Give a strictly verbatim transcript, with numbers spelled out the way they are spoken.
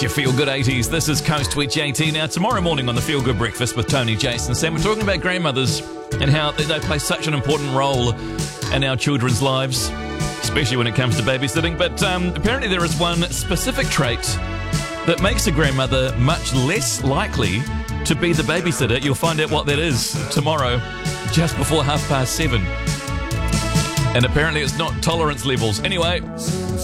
It's your Feel Good eighties. This is Coast with J T. Now, tomorrow morning on the Feel Good Breakfast with Tony, Jason, Sam, we're talking about grandmothers and how they play such an important role in our children's lives, especially when it comes to babysitting. But um, apparently there is one specific trait that makes a grandmother much less likely to be the babysitter. You'll find out what that is tomorrow, just before half past seven. And apparently it's not tolerance levels. Anyway...